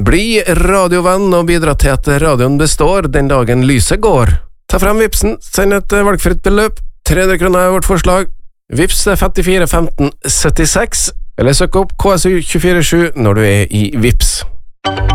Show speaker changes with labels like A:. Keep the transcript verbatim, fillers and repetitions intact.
A: Bli radiovenn og bidra til at radioen består den dagen lyset går. Ta frem Vipsen, send et valgfritt beløp, tre hundre kroner er vårt forslag. Vips femtifire femten syttiseks, eller søk opp K S U to fire sju når du er i Vips.